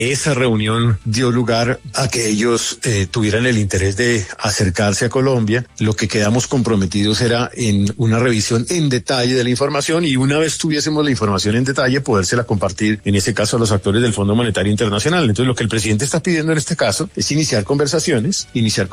Esa reunión dio lugar a que ellos tuvieran el interés de acercarse a Colombia. Lo que quedamos comprometidos era en una revisión en detalle de la información, y una vez tuviésemos la información en detalle, podérsela compartir, en este caso, a los actores del Fondo Monetario Internacional. Entonces, lo que el presidente está pidiendo en este caso es iniciar conversaciones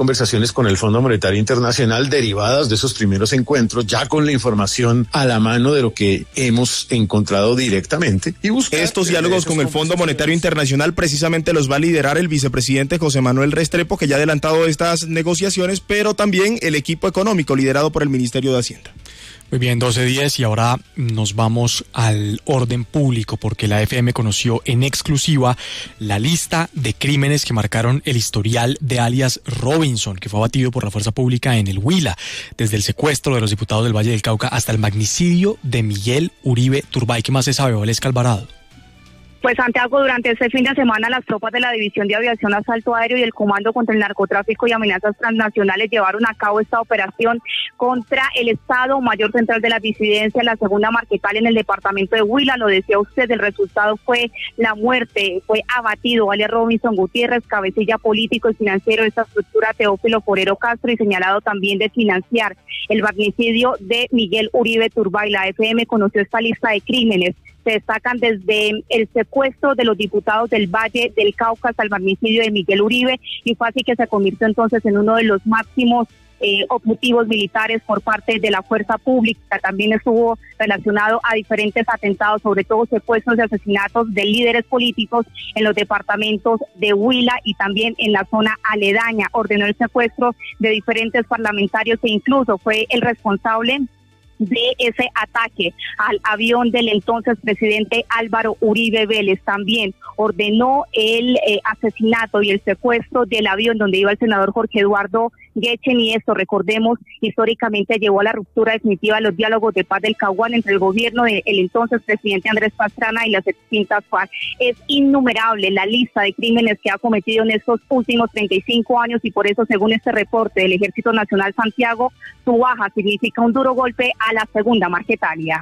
con el Fondo Monetario Internacional derivadas de esos primeros encuentros, ya con la información a la mano de lo que hemos encontrado directamente, y buscar estos diálogos con el Fondo Monetario Internacional precisamente los va a liderar el vicepresidente José Manuel Restrepo, que ya ha adelantado estas negociaciones, pero también el equipo económico liderado por el Ministerio de Hacienda. Muy bien, 12:10, y ahora nos vamos al orden público, porque la FM conoció en exclusiva la lista de crímenes que marcaron el historial de alias Robinson, que fue abatido por la fuerza pública en el Huila, desde el secuestro de los diputados del Valle del Cauca hasta el magnicidio de Miguel Uribe Turbay. ¿Qué más se sabe, Valesca Alvarado? Pues, Santiago, durante este fin de semana las tropas de la División de Aviación, Asalto Aéreo y el Comando contra el Narcotráfico y Amenazas Transnacionales llevaron a cabo esta operación contra el Estado Mayor Central de la Disidencia, la segunda Marquetal, en el departamento de Huila. Lo decía usted, el resultado fue la muerte, fue abatido alias Robinson Gutiérrez, cabecilla político y financiero de esta estructura, Teófilo Forero Castro, y señalado también de financiar el magnicidio de Miguel Uribe Turbay. La FM conoció esta lista de crímenes. Se destacan desde el secuestro de los diputados del Valle del Cauca hasta el magnicidio de Miguel Uribe, y fue así que se convirtió entonces en uno de los máximos objetivos militares por parte de la fuerza pública. También estuvo relacionado a diferentes atentados, sobre todo secuestros y asesinatos de líderes políticos en los departamentos de Huila y también en la zona aledaña. Ordenó el secuestro de diferentes parlamentarios e incluso fue el responsable de ese ataque al avión del entonces presidente Álvaro Uribe Vélez. También ordenó el asesinato y el secuestro del avión donde iba el senador Jorge Eduardo Guechen, y esto, recordemos, históricamente llevó a la ruptura definitiva de los diálogos de paz del Caguán entre el gobierno del entonces presidente Andrés Pastrana y las extintas FARC. Es innumerable la lista de crímenes que ha cometido en estos últimos 35 años, y por eso, según este reporte del Ejército Nacional, Santiago, su baja significa un duro golpe a la segunda Marquetalia.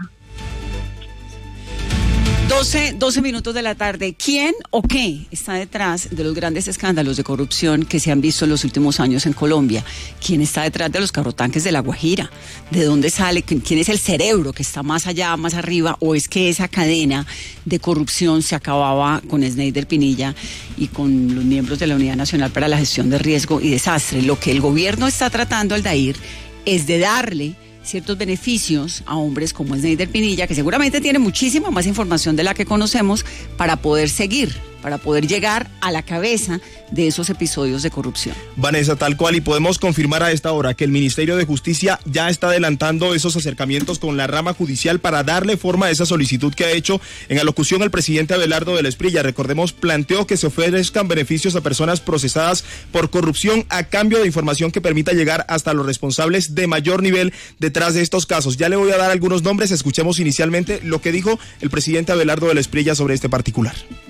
12 minutos de la tarde. ¿Quién o qué está detrás de los grandes escándalos de corrupción que se han visto en los últimos años en Colombia? ¿Quién está detrás de los carrotanques de La Guajira? ¿De dónde sale? ¿Quién es el cerebro que está más allá, más arriba? ¿O es que esa cadena de corrupción se acababa con Sneider Pinilla y con los miembros de la Unidad Nacional para la Gestión de Riesgo y Desastre? Lo que el gobierno está tratando, Aldair, es de darle ciertos beneficios a hombres como Sneider Pinilla, que seguramente tiene muchísima más información de la que conocemos, para poder seguir, para poder llegar a la cabeza de esos episodios de corrupción. Vanessa, tal cual, y podemos confirmar a esta hora que el Ministerio de Justicia ya está adelantando esos acercamientos con la rama judicial para darle forma a esa solicitud que ha hecho en alocución el presidente Abelardo de la Espriella. Recordemos, planteó que se ofrezcan beneficios a personas procesadas por corrupción a cambio de información que permita llegar hasta los responsables de mayor nivel detrás de estos casos. Ya le voy a dar algunos nombres. Escuchemos inicialmente lo que dijo el presidente Abelardo de la Espriella sobre este particular.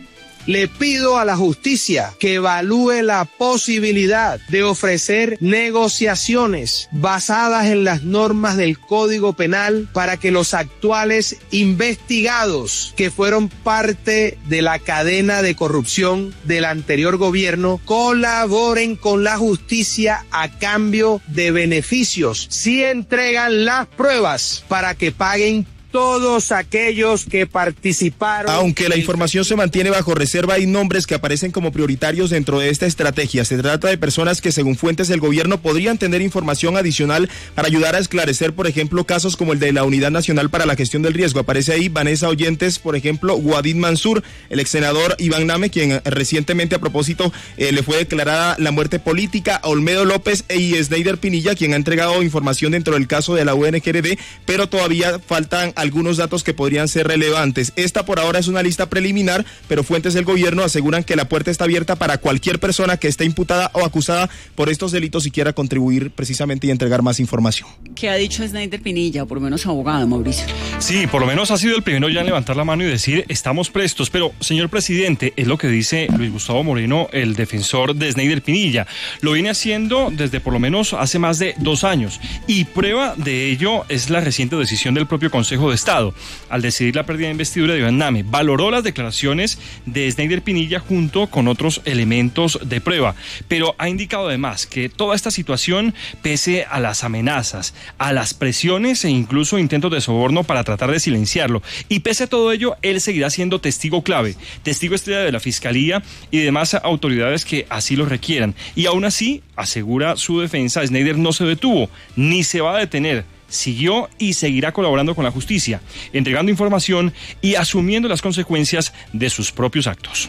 Le pido a la justicia que evalúe la posibilidad de ofrecer negociaciones basadas en las normas del Código Penal para que los actuales investigados que fueron parte de la cadena de corrupción del anterior gobierno colaboren con la justicia a cambio de beneficios si entregan las pruebas para que paguen todos aquellos que participaron. Aunque la información se mantiene bajo reserva, hay nombres que aparecen como prioritarios dentro de esta estrategia. Se trata de personas que, según fuentes del gobierno, podrían tener información adicional para ayudar a esclarecer, por ejemplo, casos como el de la Unidad Nacional para la Gestión del Riesgo. Aparece ahí Vanessa Oyentes, por ejemplo, Guadid Mansur, el ex senador Iván Name, quien recientemente, a propósito, le fue declarada la muerte política, a Olmedo López y Sneider Pinilla, quien ha entregado información dentro del caso de la UNGRD, pero todavía faltan algunos datos que podrían ser relevantes. Esta por ahora es una lista preliminar, pero fuentes del gobierno aseguran que la puerta está abierta para cualquier persona que esté imputada o acusada por estos delitos y quiera contribuir precisamente y entregar más información. ¿Qué ha dicho Sneider Pinilla, o por lo menos abogado, Mauricio? Sí, por lo menos ha sido el primero ya en levantar la mano y decir estamos prestos, pero señor presidente, es lo que dice Luis Gustavo Moreno, el defensor de Sneider Pinilla. Lo viene haciendo desde por lo menos hace más de 2 años, y prueba de ello es la reciente decisión del propio Consejo de Estado al decidir la pérdida de investidura de Iván Name. Valoró las declaraciones de Snyder Pinilla junto con otros elementos de prueba, pero ha indicado además que toda esta situación, pese a las amenazas, a las presiones e incluso intentos de soborno para tratar de silenciarlo, y pese a todo ello, él seguirá siendo testigo clave, testigo estrella de la Fiscalía y demás autoridades que así lo requieran. Y aún así, asegura su defensa, Snyder no se detuvo, ni se va a detener. Siguió y seguirá colaborando con la justicia, entregando información y asumiendo las consecuencias de sus propios actos.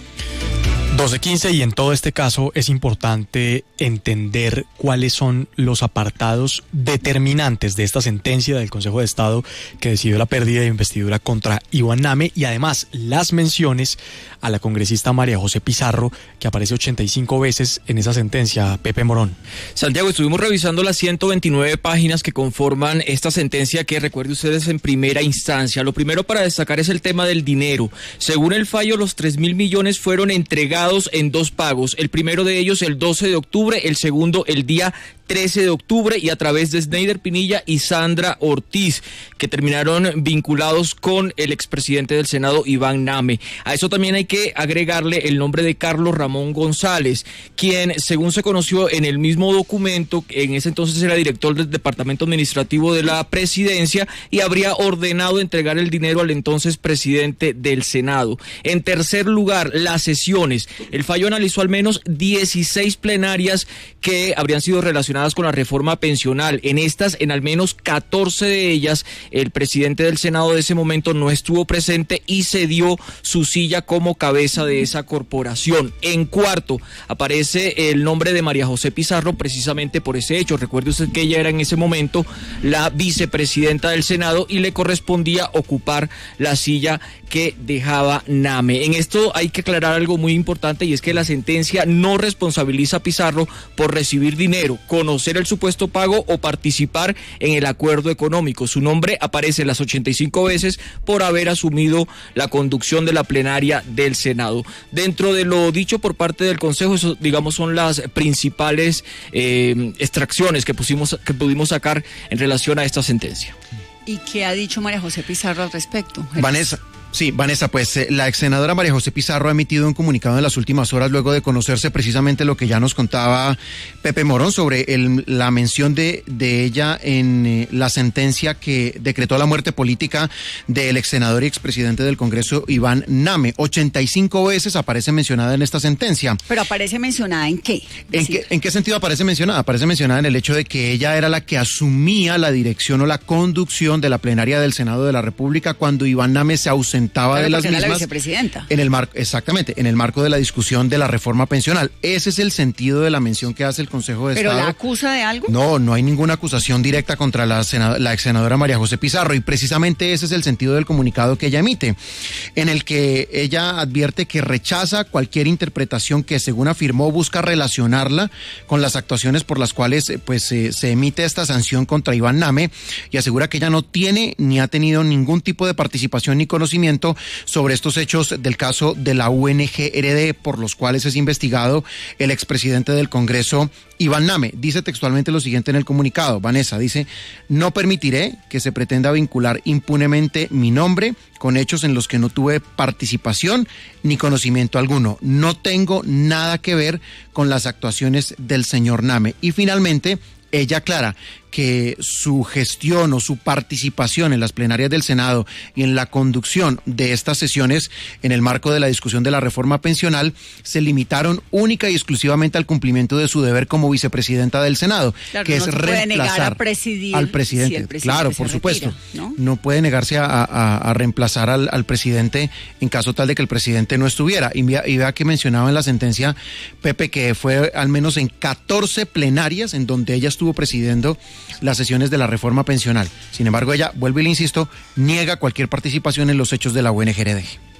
12:15, y en todo este caso es importante entender cuáles son los apartados determinantes de esta sentencia del Consejo de Estado que decidió la pérdida de investidura contra Iván Name, y además las menciones a la congresista María José Pizarro, que aparece 85 veces en esa sentencia. Pepe Morón. Santiago, estuvimos revisando las 129 páginas que conforman esta sentencia que, recuerde ustedes, en primera instancia. Lo primero para destacar es el tema del dinero. Según el fallo, los 3.000 millones fueron entregados en 2 pagos. El primero de ellos el 12 de octubre, el segundo el día 13 de octubre, y a través de Snyder Pinilla y Sandra Ortiz, que terminaron vinculados con el expresidente del Senado, Iván Name. A eso también hay que agregarle el nombre de Carlos Ramón González, quien, según se conoció en el mismo documento, en ese entonces era director del Departamento Administrativo de la Presidencia y habría ordenado entregar el dinero al entonces presidente del Senado. En tercer lugar, las sesiones. El fallo analizó al menos 16 plenarias que habrían sido relacionadas con la reforma pensional. En estas, en al menos 14 de ellas, el presidente del Senado de ese momento no estuvo presente y cedió su silla como cabeza de esa corporación. En cuarto, aparece el nombre de María José Pizarro precisamente por ese hecho. Recuerde usted que ella era en ese momento la vicepresidenta del Senado y le correspondía ocupar la silla que dejaba Name. En esto hay que aclarar algo muy importante, y es que la sentencia no responsabiliza a Pizarro por recibir dinero, conocer el supuesto pago o participar en el acuerdo económico. Su nombre aparece las 85 veces por haber asumido la conducción de la plenaria del Senado. Dentro de lo dicho por parte del Consejo, eso, digamos, son las principales extracciones que pudimos sacar en relación a esta sentencia. ¿Y qué ha dicho María José Pizarro al respecto? Vanessa, pues la ex senadora María José Pizarro ha emitido un comunicado en las últimas horas luego de conocerse precisamente lo que ya nos contaba Pepe Morón sobre la mención de ella en la sentencia que decretó la muerte política del ex senador y expresidente del Congreso, Iván Name. 85 veces aparece mencionada en esta sentencia. ¿Pero aparece mencionada en qué? ¿En qué sentido aparece mencionada? Aparece mencionada en el hecho de que ella era la que asumía la dirección o la conducción de la plenaria del Senado de la República cuando Iván Name se ausentaba de las mismas. La vicepresidenta. Exactamente, en el marco de la discusión de la reforma pensional. Ese es el sentido de la mención que hace el Consejo de Estado. ¿Pero la acusa de algo? No hay ninguna acusación directa contra la ex senadora María José Pizarro, y precisamente ese es el sentido del comunicado que ella emite, en el que ella advierte que rechaza cualquier interpretación que, según afirmó, busca relacionarla con las actuaciones por las cuales se emite esta sanción contra Iván Name, y asegura que ella no tiene ni ha tenido ningún tipo de participación ni conocimiento sobre estos hechos del caso de la UNGRD por los cuales es investigado el expresidente del Congreso, Iván Name. Dice textualmente lo siguiente en el comunicado. Vanessa dice: no permitiré que se pretenda vincular impunemente mi nombre con hechos en los que no tuve participación ni conocimiento alguno. No tengo nada que ver con las actuaciones del señor Name. Y finalmente, ella aclara que su gestión o su participación en las plenarias del Senado y en la conducción de estas sesiones en el marco de la discusión de la reforma pensional se limitaron única y exclusivamente al cumplimiento de su deber como vicepresidenta del Senado, claro, que no es reemplazar al presidente. Si el presidente, claro, por supuesto. No puede negarse a reemplazar al presidente en caso tal de que el presidente no estuviera. Y vea que mencionaba en la sentencia, Pepe, que fue al menos en 14 plenarias en donde ella estuvo presidiendo las sesiones de la reforma pensional. Sin embargo, ella, vuelvo y le insisto, niega cualquier participación en los hechos de la UNGRD.